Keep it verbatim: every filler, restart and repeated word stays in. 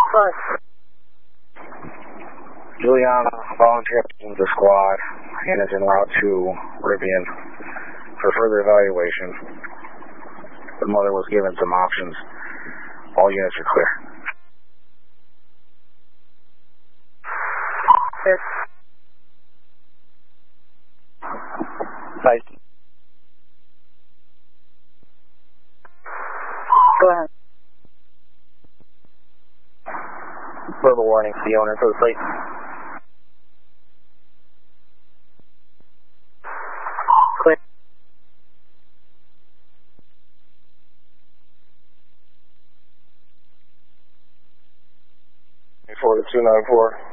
Bus. Juliana volunteered to the squad and is en route to Rivian for further evaluation. The mother was given some options. All units are clear. Yes. Nice. Go ahead. Verbal warning to the owner for the plate. Clear. four to two nine four.